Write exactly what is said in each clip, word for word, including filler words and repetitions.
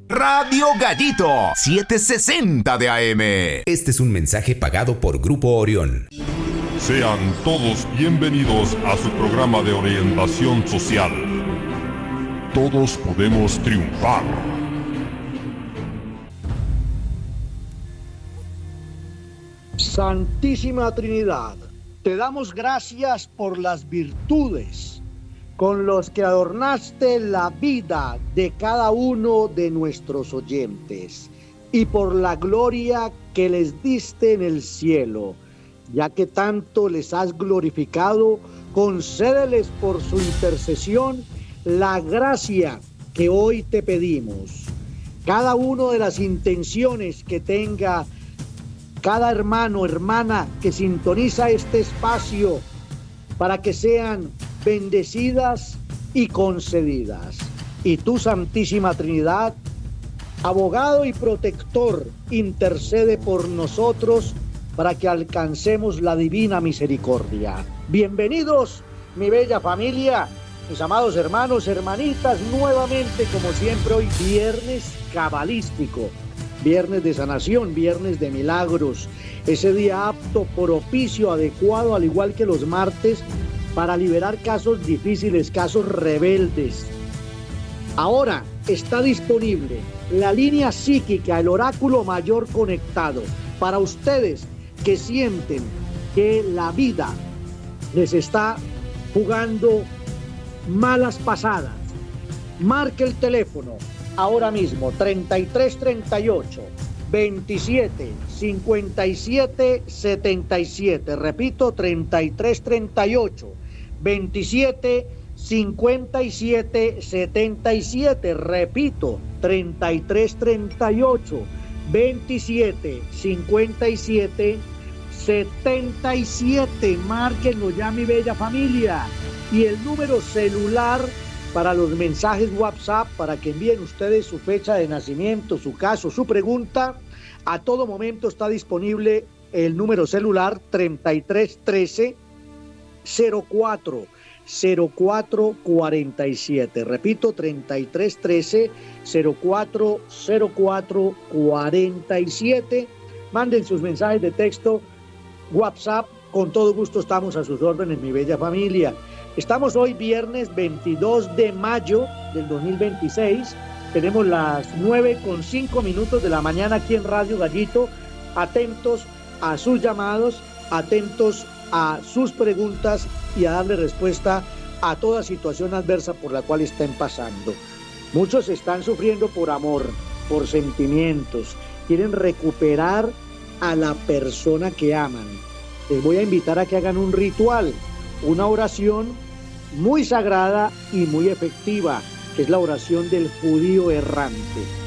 Radio Gallito, setecientos sesenta de A M. Este es un mensaje pagado por Grupo Orión. Sean todos bienvenidos a su programa de orientación social. Todos podemos triunfar. Santísima Trinidad, te damos gracias por las virtudes con los que adornaste la vida de cada uno de nuestros oyentes y por la gloria que les diste en el cielo. Ya que tanto les has glorificado, concédeles por su intercesión la gracia que hoy te pedimos. Cada una de las intenciones que tenga cada hermano, hermana que sintoniza este espacio para que sean bendecidas y concedidas. Y tú, Santísima Trinidad, abogado y protector, intercede por nosotros para que alcancemos la divina misericordia. Bienvenidos, mi bella familia, mis amados hermanos, hermanitas, nuevamente, como siempre, hoy viernes cabalístico, viernes de sanación, viernes de milagros, ese día apto, propicio, adecuado, al igual que los martes, para liberar casos difíciles, casos rebeldes. Ahora está disponible la línea psíquica, el oráculo mayor conectado, para ustedes que sienten que la vida les está jugando malas pasadas. Marque el teléfono ahora mismo, treinta y tres treinta y ocho, veintisiete, cincuenta y siete, setenta y siete. Repito, treinta y tres treinta y ocho, veintisiete, cincuenta y siete, setenta y siete. Repito, treinta y tres treinta y ocho, veintisiete, cincuenta y siete, setenta y siete. Márquenlo ya, mi bella familia. Y el número celular para los mensajes WhatsApp, para que envíen ustedes su fecha de nacimiento, su caso, su pregunta. A todo momento está disponible el número celular treinta y tres trece, cero cuatro, cero cuatro cuarenta y siete. Repito, treinta y tres trece, cero cuatro, cero cuatro cuarenta y siete. Manden sus mensajes de texto, WhatsApp, con todo gusto estamos a sus órdenes, mi bella familia. Estamos hoy viernes veintidós de mayo del dos mil veintiséis. Tenemos las nueve con cinco minutos de la mañana aquí en Radio Gallito. Atentos a sus llamados, atentos a sus preguntas y a darle respuesta a toda situación adversa por la cual estén pasando. Muchos están sufriendo por amor, por sentimientos. Quieren recuperar a la persona que aman. Les voy a invitar a que hagan un ritual, una oración muy sagrada y muy efectiva, que es la oración del judío errante.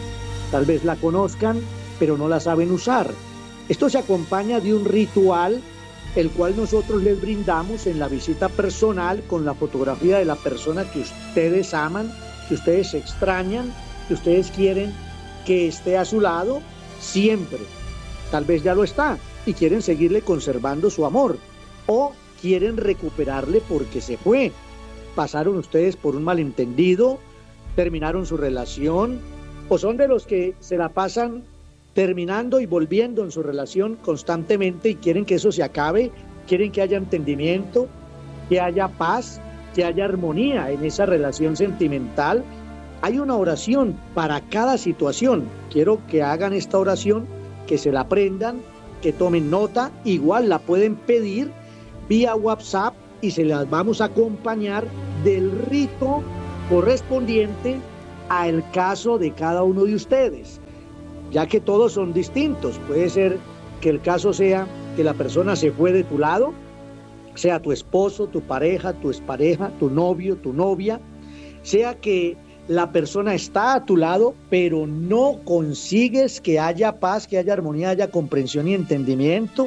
Tal vez la conozcan, pero no la saben usar. Esto se acompaña de un ritual, el cual nosotros les brindamos en la visita personal con la fotografía de la persona que ustedes aman, que ustedes extrañan, que ustedes quieren que esté a su lado siempre. Tal vez ya lo está y quieren seguirle conservando su amor, o quieren recuperarle porque se fue. Pasaron ustedes por un malentendido, terminaron su relación, o son de los que se la pasan terminando y volviendo en su relación constantemente y quieren que eso se acabe, quieren que haya entendimiento, que haya paz, que haya armonía en esa relación sentimental. Hay una oración para cada situación. Quiero que hagan esta oración, que se la aprendan, que tomen nota. Igual la pueden pedir vía WhatsApp y se las vamos a acompañar del rito correspondiente al caso de cada uno de ustedes, ya que todos son distintos. Puede ser que el caso sea que la persona se fue de tu lado, sea tu esposo, tu pareja, tu expareja, tu novio, tu novia, sea que la persona está a tu lado, pero no consigues que haya paz, que haya armonía, haya comprensión y entendimiento,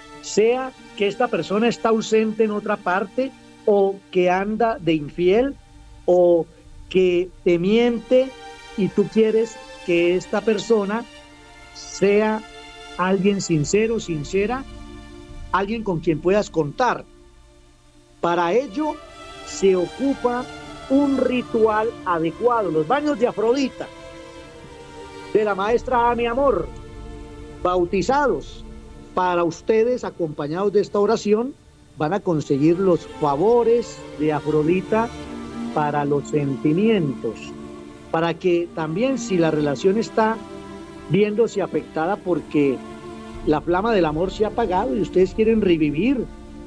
sea que esta persona está ausente en otra parte, o que anda de infiel, o que te miente y tú quieres que esta persona sea alguien sincero, sincera, alguien con quien puedas contar. Para ello se ocupa un ritual adecuado, los baños de Afrodita. de la maestra Ami Amor, bautizados, para ustedes, acompañados de esta oración, van a conseguir los favores de Afrodita para los sentimientos, para que también, si la relación está viéndose afectada porque la flama del amor se ha apagado y ustedes quieren revivir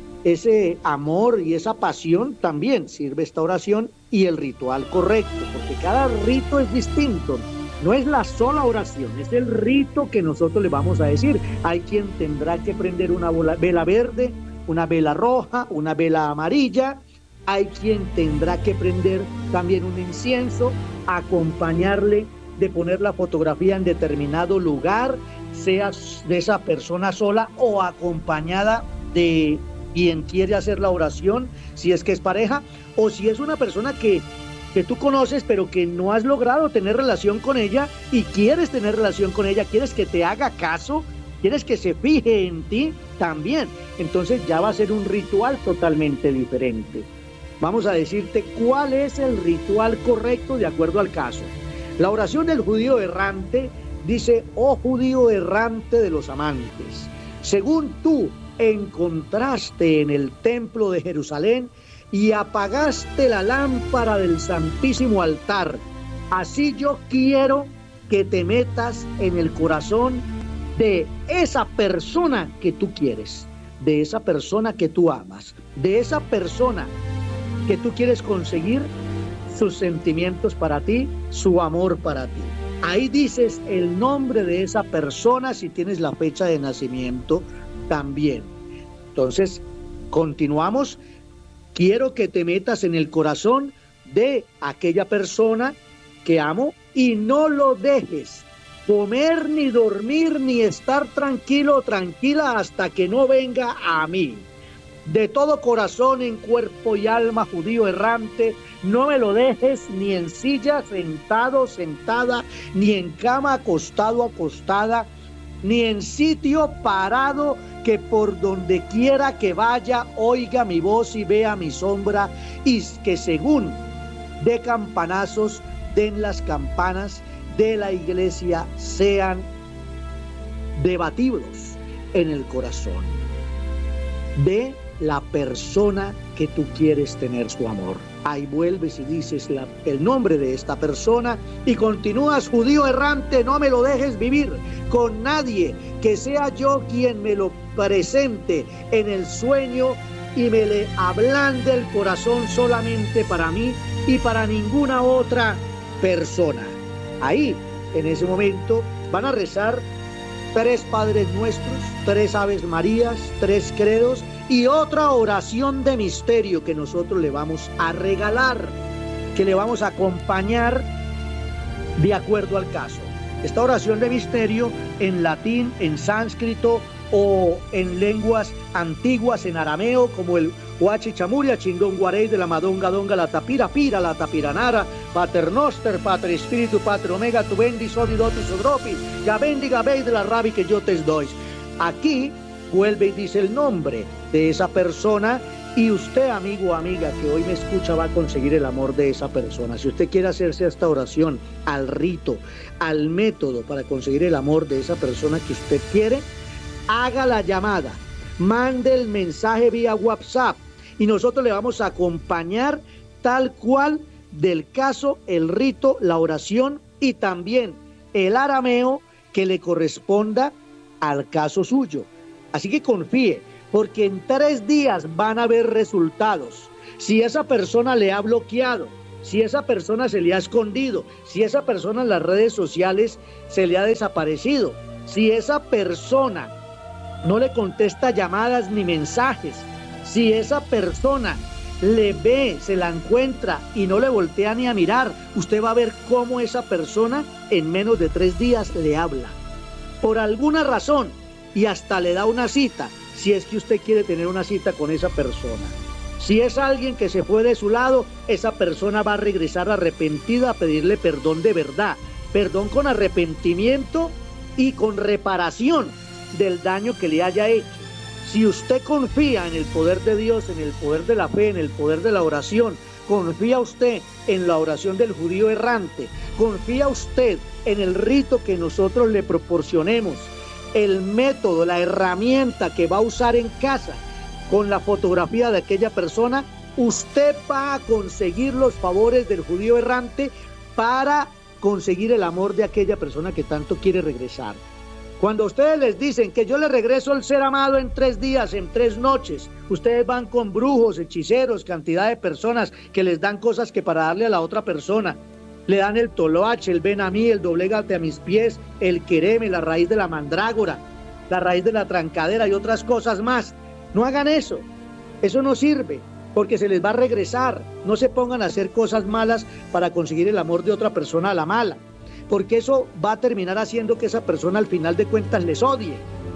ese amor y esa pasión, también sirve esta oración y el ritual correcto, porque cada rito es distinto. No es la sola oración, es el rito que nosotros le vamos a decir. Hay quien tendrá que prender una vela verde, una vela roja, una vela amarilla. Hay quien tendrá que prender también un incienso, acompañarle de poner la fotografía en determinado lugar, sea de esa persona sola o acompañada de quien quiere hacer la oración, si es que es pareja, o si es una persona que que tú conoces pero que no has logrado tener relación con ella y quieres tener relación con ella, quieres que te haga caso, quieres que se fije en ti también. Entonces ya va a ser un ritual totalmente diferente. Vamos a decirte cuál es el ritual correcto de acuerdo al caso. La oración del judío errante dice: oh judío errante de los amantes, según tú encontraste en el templo de Jerusalén y apagaste la lámpara del santísimo altar, así yo quiero que te metas en el corazón de esa persona que tú quieres, de esa persona que tú amas, de esa persona que tú quieres conseguir sus sentimientos para ti, su amor para ti. Ahí dices el nombre de esa persona, si tienes la fecha de nacimiento también. Entonces, continuamos. Quiero que te metas en el corazón de aquella persona que amo y no lo dejes comer, ni dormir, ni estar tranquilo o tranquila hasta que no venga a mí. De todo corazón, en cuerpo y alma, judío errante, no me lo dejes ni en silla, sentado, sentada, ni en cama, acostado, acostada, ni en sitio parado, que por donde quiera que vaya oiga mi voz y vea mi sombra, y que según de campanazos den las campanas de la iglesia sean debatidos en el corazón de la persona que tú quieres tener su amor. Ahí vuelves y dices la, el nombre de esta persona y continúas: judío errante, no me lo dejes vivir con nadie, que sea yo quien me lo presente en el sueño y me le ablande el corazón solamente para mí y para ninguna otra persona. Ahí, en ese momento, van a rezar tres Padres Nuestros, tres Aves Marías, tres credos y otra oración de misterio que nosotros le vamos a regalar, que le vamos a acompañar de acuerdo al caso. Esta oración de misterio en latín, en sánscrito o en lenguas antiguas, en arameo, como el Huachi Chamuria, Chingón Guarey de la Madonga Donga, la Tapira Pira, la Tapiranara, Pater Noster, Pater Espíritu, Pater Omega, tu bendi, sodi, doti, sodropi, ya bendiga, bey de la rabi que yo te doy. Aquí vuelve y dice el nombre de esa persona y usted, amigo o amiga que hoy me escucha, va a conseguir el amor de esa persona. Si usted quiere hacerse esta oración al rito, al método para conseguir el amor de esa persona que usted quiere, haga la llamada, mande el mensaje vía WhatsApp y nosotros le vamos a acompañar tal cual del caso, el rito, la oración y también el arameo que le corresponda al caso suyo. Así que confíe, porque en tres días van a haber resultados. Si esa persona le ha bloqueado, si esa persona se le ha escondido, si esa persona en las redes sociales se le ha desaparecido, si esa persona no le contesta llamadas ni mensajes, si esa persona le ve, se la encuentra y no le voltea ni a mirar, usted va a ver cómo esa persona en menos de tres días le habla. Por alguna razón, y hasta le da una cita, si es que usted quiere tener una cita con esa persona. Si es alguien que se fue de su lado, esa persona va a regresar arrepentida a pedirle perdón de verdad, perdón con arrepentimiento y con reparación del daño que le haya hecho. Si usted confía en el poder de Dios, en el poder de la fe, en el poder de la oración, ¿Confía usted en la oración del judío errante? ¿Confía usted en el rito que nosotros le proporcionemos? El método, la herramienta que va a usar en casa con la fotografía de aquella persona, usted va a conseguir los favores del judío errante para conseguir el amor de aquella persona que tanto quiere regresar. Cuando ustedes les dicen que yo le regreso el ser amado en tres días, en tres noches, ustedes van con brujos, hechiceros, cantidad de personas que les dan cosas que para darle a la otra persona. Le dan el toloache, el ven a mí, el doblégate a mis pies, el quereme, la raíz de la mandrágora, la raíz de la trancadera y otras cosas más. No hagan eso, eso no sirve, porque se les va a regresar. No se pongan a hacer cosas malas para conseguir el amor de otra persona a la mala, porque eso va a terminar haciendo que esa persona al final de cuentas les odie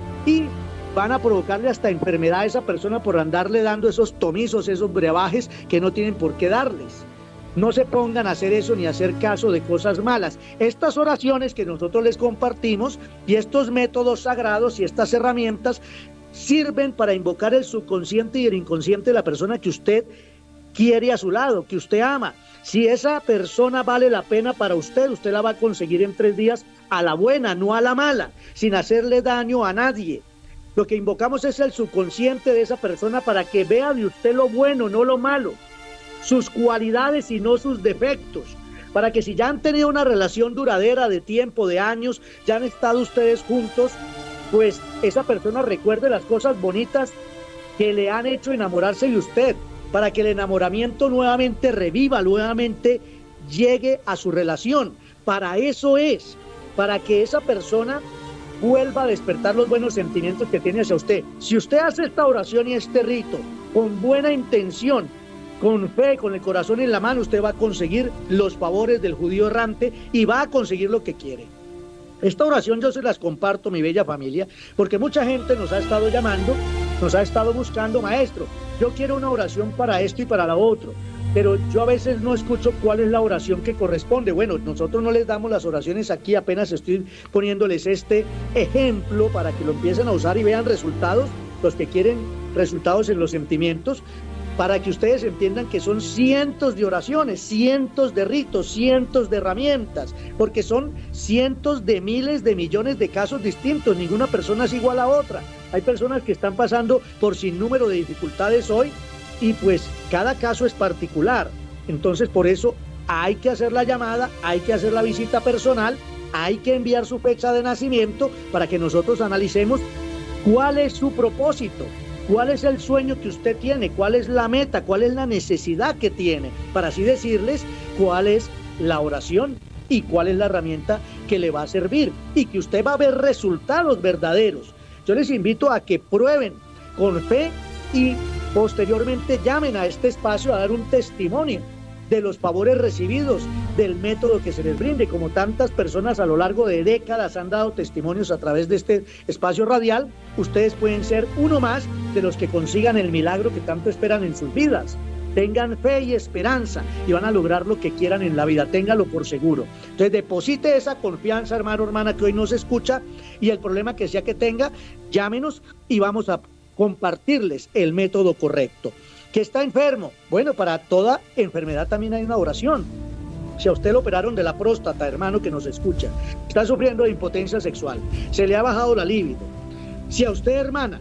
y van a provocarle hasta enfermedad a esa persona por andarle dando esos tomizos, esos brebajes que no tienen por qué darles. No se pongan a hacer eso ni a hacer caso de cosas malas. Estas oraciones que nosotros les compartimos y estos métodos sagrados y estas herramientas sirven para invocar el subconsciente y el inconsciente de la persona que usted quiere a su lado, que usted ama. Si esa persona vale la pena para usted, usted la va a conseguir en tres días a la buena, no a la mala, sin hacerle daño a nadie. Lo que invocamos es el subconsciente de esa persona para que vea de usted lo bueno, no lo malo, sus cualidades y no sus defectos, para que si ya han tenido una relación duradera de tiempo, de años, ya han estado ustedes juntos, pues esa persona recuerde las cosas bonitas que le han hecho enamorarse de usted, para que el enamoramiento nuevamente reviva, nuevamente llegue a su relación. Para eso es, para que esa persona vuelva a despertar los buenos sentimientos que tiene hacia usted. Si usted hace esta oración y este rito con buena intención, con fe, con el corazón en la mano, usted va a conseguir los favores del judío errante y va a conseguir lo que quiere. Esta oración yo se las comparto, mi bella familia, porque mucha gente nos ha estado llamando, nos ha estado buscando, maestro, yo quiero una oración para esto y para lo otro, pero yo a veces no escucho cuál es la oración que corresponde. Bueno, nosotros no les damos las oraciones aquí, apenas estoy poniéndoles este ejemplo para que lo empiecen a usar y vean resultados, los que quieren resultados en los sentimientos, para que ustedes entiendan que son cientos de oraciones, cientos de ritos, cientos de herramientas, porque son cientos de miles de millones de casos distintos, ninguna persona es igual a otra. Hay personas que están pasando por sinnúmero de dificultades hoy y pues cada caso es particular. Entonces por eso hay que hacer la llamada, hay que hacer la visita personal, hay que enviar su fecha de nacimiento para que nosotros analicemos cuál es su propósito. ¿Cuál es el sueño que usted tiene? ¿Cuál es la meta? ¿Cuál es la necesidad que tiene? Para así decirles cuál es la oración y cuál es la herramienta que le va a servir y que usted va a ver resultados verdaderos. Yo les invito a que prueben con fe y posteriormente llamen a este espacio a dar un testimonio de los favores recibidos, del método que se les brinde, como tantas personas a lo largo de décadas han dado testimonios a través de este espacio radial. Ustedes pueden ser uno más de los que consigan el milagro que tanto esperan en sus vidas. Tengan fe y esperanza y van a lograr lo que quieran en la vida, téngalo por seguro. Entonces deposite esa confianza, hermano, hermana, que hoy nos escucha, y el problema que sea que tenga, llámenos y vamos a compartirles el método correcto. ¿Que está enfermo? Bueno, para toda enfermedad también hay una oración. Si a usted lo operaron de la próstata, hermano que nos escucha, está sufriendo de impotencia sexual, se le ha bajado la libido. Si a usted, hermana,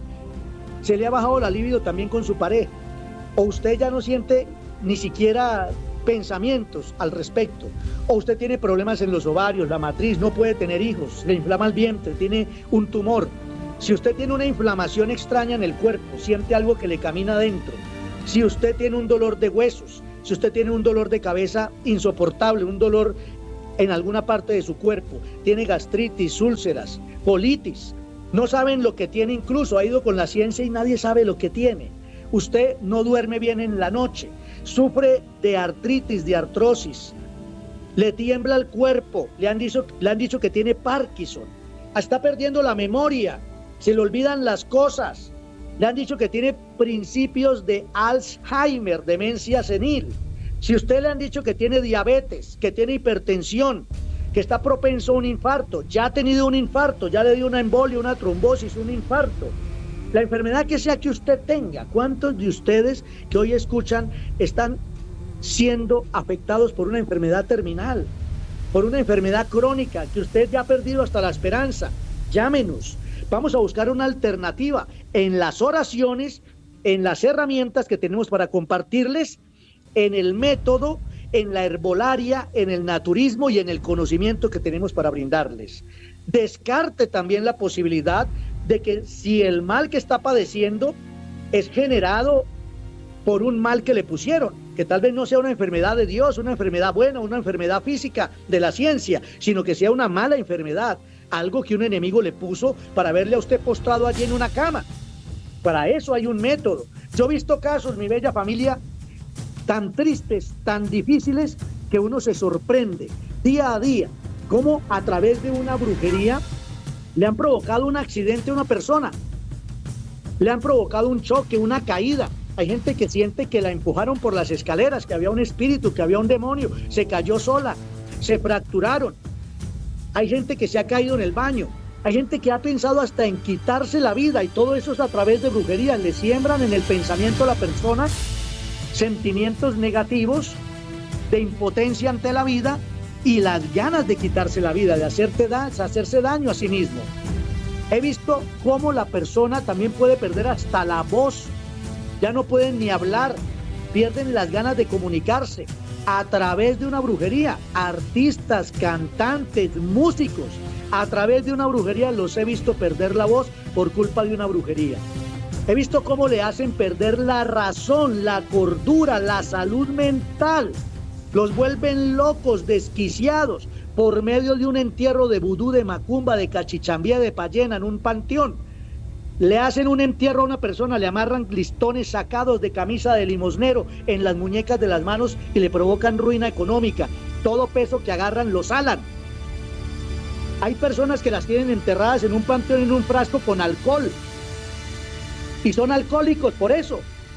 se le ha bajado la libido también con su pareja, o usted ya no siente ni siquiera pensamientos al respecto, o usted tiene problemas en los ovarios, la matriz, no puede tener hijos, le inflama el vientre, tiene un tumor. Si usted tiene una inflamación extraña en el cuerpo, siente algo que le camina adentro, si usted tiene un dolor de huesos, si usted tiene un dolor de cabeza insoportable, un dolor en alguna parte de su cuerpo, tiene gastritis, úlceras, colitis, no saben lo que tiene, incluso ha ido con la ciencia y nadie sabe lo que tiene. Usted no duerme bien en la noche, sufre de artritis, de artrosis, le tiembla el cuerpo, le han dicho, le han dicho que tiene Parkinson, está perdiendo la memoria, se le olvidan las cosas. Le han dicho que tiene principios de Alzheimer, demencia senil. Si usted le han dicho que tiene diabetes, que tiene hipertensión, que está propenso a un infarto, ya ha tenido un infarto, ya le dio una embolia, una trombosis, un infarto. La enfermedad que sea que usted tenga, ¿cuántos de ustedes que hoy escuchan están siendo afectados por una enfermedad terminal, por una enfermedad crónica, que usted ya ha perdido hasta la esperanza. Llámenos, vamos a buscar una alternativa en las oraciones, en las herramientas que tenemos para compartirles, en el método, en la herbolaria, en el naturismo y en el conocimiento que tenemos para brindarles. Descarte también la posibilidad de que si el mal que está padeciendo es generado por un mal que le pusieron, que tal vez no sea una enfermedad de Dios, una enfermedad buena, una enfermedad física de la ciencia, sino que sea una mala enfermedad, algo que un enemigo le puso para verle a usted postrado allí en una cama. Para eso hay un método. Yo he visto casos, mi bella familia, tan tristes, tan difíciles, que uno se sorprende día a día, cómo a través de una brujería le han provocado un accidente a una persona, le han provocado un choque, una caída. Hay gente que siente que la empujaron por las escaleras, que había un espíritu, que había un demonio, se cayó sola, se fracturaron. Hay gente que se ha caído en el baño, hay gente que ha pensado hasta en quitarse la vida, y todo eso es a través de brujería. Le siembran en el pensamiento a la persona sentimientos negativos de impotencia ante la vida y las ganas de quitarse la vida, de hacerte da- hacerse daño a sí mismo. He visto cómo la persona también puede perder hasta la voz, ya no pueden ni hablar, pierden las ganas de comunicarse a través de una brujería. Artistas, cantantes, músicos, a través de una brujería los he visto perder la voz por culpa de una brujería. He visto cómo le hacen perder la razón, la cordura, la salud mental. Los vuelven locos, desquiciados, por medio de un entierro de vudú, de macumba, de cachichambía, de payena en un panteón. Le hacen un entierro a una persona, le amarran listones sacados de camisa de limosnero en las muñecas de las manos y le provocan ruina económica. Todo peso que agarran lo salan. Hay personas que las tienen enterradas en un panteón, en un frasco con alcohol. Y son alcohólicos por eso.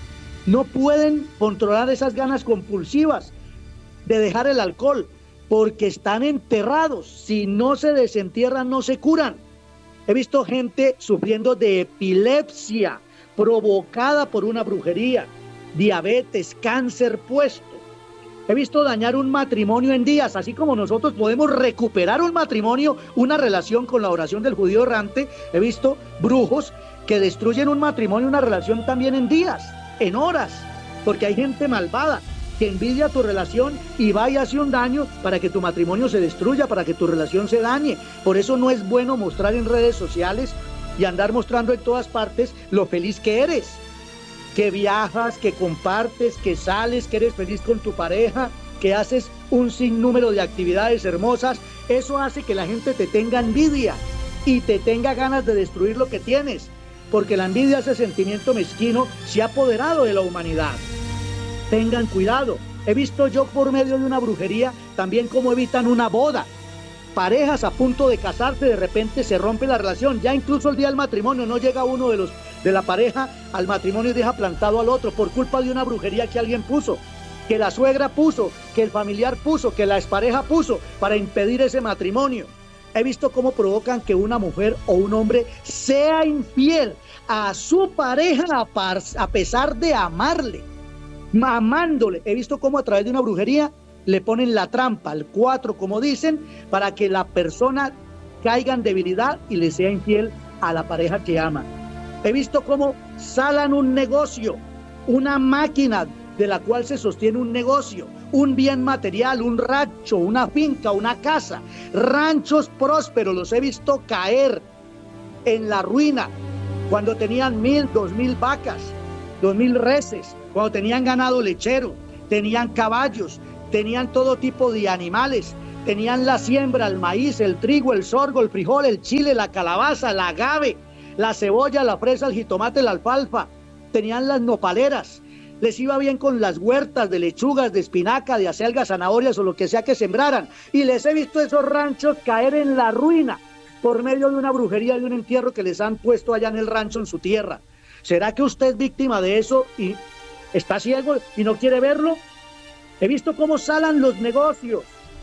No pueden controlar esas ganas compulsivas de dejar el alcohol, porque están enterrados. Si no se desentierran, no se curan. He visto gente sufriendo de epilepsia provocada por una brujería, diabetes, cáncer puesto. He visto dañar un matrimonio en días, así como nosotros podemos recuperar un matrimonio, una relación con la oración del judío errante. He visto brujos que destruyen un matrimonio, una relación también en días, en horas, porque hay gente malvada que envidia tu relación y va y hace un daño para que tu matrimonio se destruya, para que tu relación se dañe. Por eso no es bueno mostrar en redes sociales y andar mostrando en todas partes lo feliz que eres, que viajas, que compartes, que sales, que eres feliz con tu pareja, que haces un sinnúmero de actividades hermosas. Eso hace que la gente te tenga envidia y te tenga ganas de destruir lo que tienes, porque la envidia, ese sentimiento mezquino, se ha apoderado de la humanidad. Tengan cuidado. He visto yo por medio de una brujería también cómo evitan una boda. Parejas a punto de casarse, de repente se rompe la relación. Ya incluso el día del matrimonio no llega uno de los de la pareja al matrimonio y deja plantado al otro por culpa de una brujería que alguien puso, que la suegra puso, que el familiar puso, que la expareja puso para impedir ese matrimonio. He visto cómo provocan que una mujer o un hombre sea infiel a su pareja a pesar de amarle, amándole. He visto cómo a través de una brujería le ponen la trampa, el cuatro, como dicen, para que la persona caiga en debilidad y le sea infiel a la pareja que ama. He visto cómo salan un negocio, una máquina de la cual se sostiene un negocio, un bien material, un rancho, una finca, una casa, ranchos prósperos. Los he visto caer en la ruina cuando tenían mil, dos mil vacas, dos mil reses, cuando tenían ganado lechero, tenían caballos, tenían todo tipo de animales, tenían la siembra, el maíz, el trigo, el sorgo, el frijol, el chile, la calabaza, la agave, la cebolla, la fresa, el jitomate, la alfalfa, tenían las nopaleras, les iba bien con las huertas de lechugas, de espinaca, de acelgas, zanahorias o lo que sea que sembraran, y les he visto esos ranchos caer en la ruina por medio de una brujería, de un entierro que les han puesto allá en el rancho, en su tierra. ¿Será que usted es víctima de eso y está ciego y no quiere verlo? He visto cómo salan los negocios.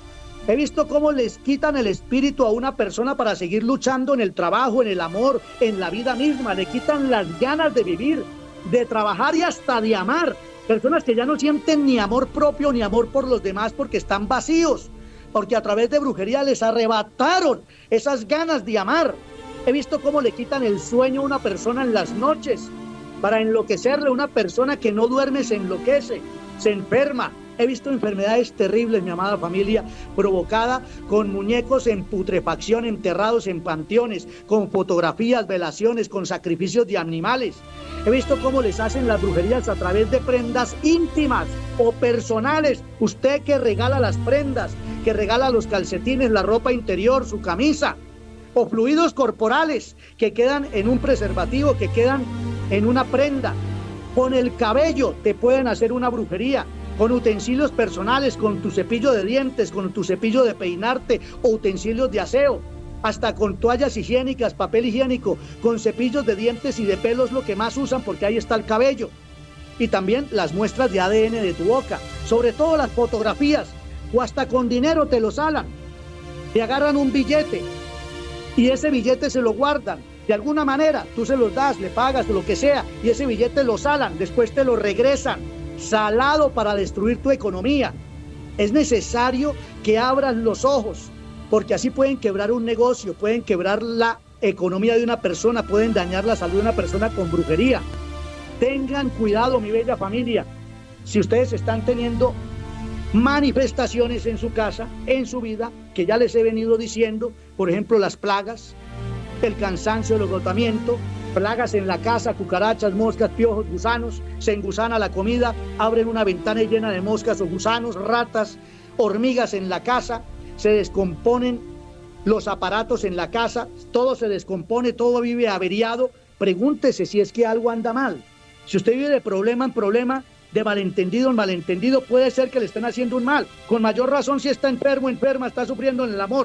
He visto cómo les quitan el espíritu a una persona para seguir luchando en el trabajo, en el amor, en la vida misma. Le quitan las ganas de vivir, de trabajar y hasta de amar. Personas que ya no sienten ni amor propio ni amor por los demás porque están vacíos, porque a través de brujería les arrebataron esas ganas de amar. He visto cómo le quitan el sueño a una persona en las noches para enloquecerle. Una persona que no duerme se enloquece, se enferma. He visto enfermedades terribles, mi amada familia, provocada con muñecos en putrefacción, enterrados en panteones, con fotografías, velaciones, con sacrificios de animales. He visto cómo les hacen las brujerías a través de prendas íntimas o personales. Usted que regala las prendas, que regala los calcetines, la ropa interior, su camisa, o fluidos corporales que quedan en un preservativo, que quedan en una prenda. Con el cabello te pueden hacer una brujería. Con utensilios personales, con tu cepillo de dientes, con tu cepillo de peinarte o utensilios de aseo, hasta con toallas higiénicas, papel higiénico, con cepillos de dientes y de pelos, lo que más usan porque ahí está el cabello. Y también las muestras de A D N de tu boca, sobre todo las fotografías, o hasta con dinero te los salan. Te agarran un billete y ese billete se lo guardan. De alguna manera tú se los das, le pagas, lo que sea, y ese billete lo salan, después te lo regresan. Salado para destruir tu economía. Es necesario que abras los ojos, porque así pueden quebrar un negocio, pueden quebrar la economía de una persona, pueden dañar la salud de una persona con brujería. Tengan cuidado, mi bella familia. Si ustedes están teniendo manifestaciones en su casa, en su vida, que ya les he venido diciendo, por ejemplo, las plagas, el cansancio, el agotamiento, plagas en la casa, cucarachas, moscas, piojos, gusanos, se engusana la comida, abren una ventana llena de moscas o gusanos, ratas, hormigas en la casa, se descomponen los aparatos en la casa, todo se descompone, todo vive averiado. Pregúntese si es que algo anda mal. Si usted vive de problema en problema, de malentendido en malentendido, puede ser que le estén haciendo un mal. Con mayor razón si está enfermo, enferma, está sufriendo en el amor.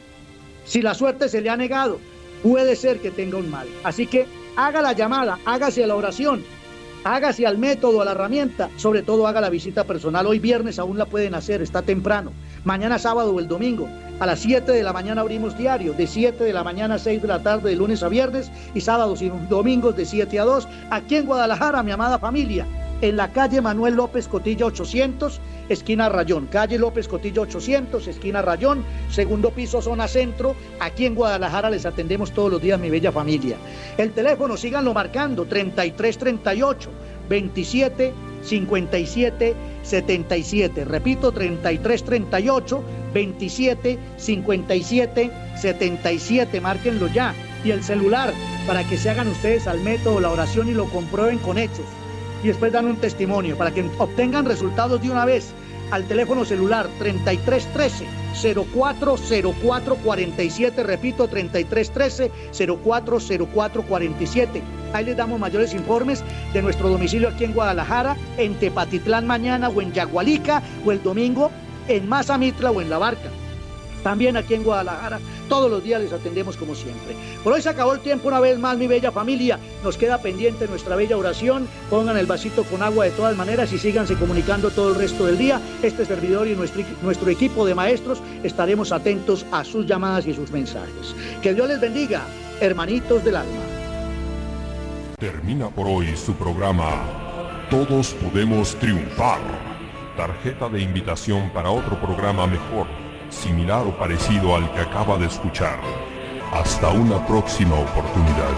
Si la suerte se le ha negado, puede ser que tenga un mal. Así que haga la llamada, hágase a la oración, hágase al método, a la herramienta, sobre todo haga la visita personal. Hoy viernes aún la pueden hacer, está temprano. Mañana sábado o el domingo, a las siete de la mañana abrimos diario, de siete de la mañana a seis de la tarde, de lunes a viernes, y sábados y domingos de siete a dos, aquí en Guadalajara, mi amada familia, en la calle Manuel López Cotilla ochocientos, esquina Rayón, calle López Cotilla ochocientos, esquina Rayón, segundo piso, zona centro. Aquí en Guadalajara les atendemos todos los días, mi bella familia. El teléfono, síganlo marcando, treinta y tres treinta y ocho, veintisiete cincuenta y siete setenta y siete. Repito, treinta y tres treinta y ocho, veintisiete cincuenta y siete setenta y siete. Márquenlo ya. Y el celular, para que se hagan ustedes al método, la oración, y lo comprueben con hechos. Y después dan un testimonio para que obtengan resultados de una vez. Al teléfono celular treinta y tres trece, cero cuatro cero cuatro cuarenta y siete, repito, treinta y tres trece, cero cuatro cero cuatro cuarenta y siete. Ahí les damos mayores informes de nuestro domicilio aquí en Guadalajara, en Tepatitlán mañana, o en Yagualica, o el domingo en Mazamitla o en La Barca. También aquí en Guadalajara, todos los días les atendemos como siempre. Por hoy se acabó el tiempo una vez más, mi bella familia. Nos queda pendiente nuestra bella oración. Pongan el vasito con agua de todas maneras y síganse comunicando todo el resto del día. Este servidor y nuestro, nuestro equipo de maestros estaremos atentos a sus llamadas y sus mensajes. Que Dios les bendiga, hermanitos del alma. Termina por hoy su programa Todos Podemos Triunfar. Tarjeta de invitación para otro programa mejor, similar o parecido al que acaba de escuchar. Hasta una próxima oportunidad.